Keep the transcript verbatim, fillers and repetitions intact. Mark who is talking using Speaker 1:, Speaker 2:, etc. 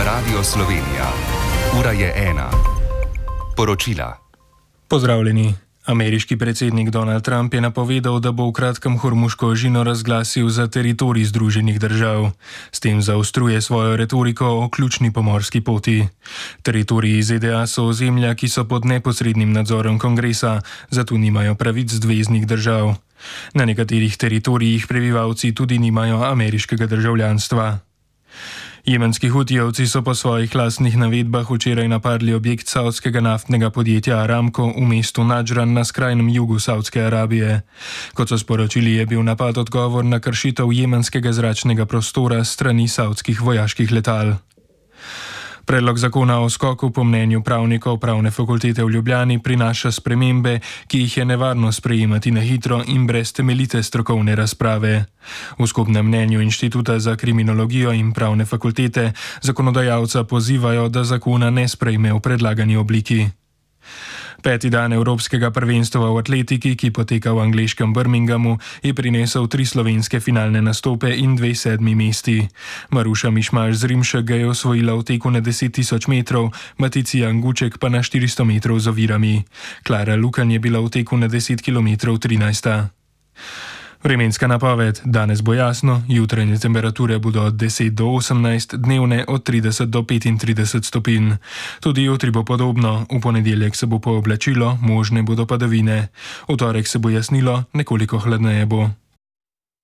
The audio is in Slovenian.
Speaker 1: Radio Slovenija. Ura je ena. Poročila.
Speaker 2: Pozdravljeni. Ameriški predsednik Donald Trump je napovedal, da bo v kratkem Hormuško ožino razglasil za teritorij Združenih držav. S tem zaostruje svojo retoriko o ključni pomorski poti. Teritoriji Z D A so ozemlja, ki so pod neposrednim nadzorom kongresa, zato nimajo pravic zveznih držav. Na nekaterih teritorijih prebivalci tudi nimajo ameriškega državljanstva. Jemenski hutijevci so po svojih lastnih navedbah včeraj napadli objekt savdskega naftnega podjetja Aramco v mestu Nadžran na skrajnem jugu Savdske Arabije. Kot so sporočili, je bil napad odgovor na kršitev jemenskega zračnega prostora s strani savdskih vojaških letal. Predlog zakona o skoku po mnenju pravnikov Pravne fakultete v Ljubljani prinaša spremembe, ki jih je nevarno sprejemati na hitro in brez temeljite strokovne razprave. V skupnem mnenju Inštituta za kriminologijo in Pravne fakultete zakonodajalca pozivajo, da zakona ne sprejme v predlagani obliki. Peti dan Evropskega prvenstva v atletiki, ki poteka v angleškem Birminghamu, je prinesel tri slovenske finalne nastope in dve sedmi mesti. Maruša Mišmaš z Rimšek je osvojila v teku na deset tisoč metrov, Maticija Anguček pa na štiristo metrov z ovirami. Klara Lukan je bila v teku na deset kilometrov trinajsta. Vremenska napoved. Danes bo jasno, jutranje temperature bodo od deset do osemnajst, dnevne od trideset do petintrideset stopinj. Tudi jutri bo podobno, v ponedeljek se bo pooblačilo, možne bodo padavine. V torek se bo jasnilo, nekoliko hladneje bo.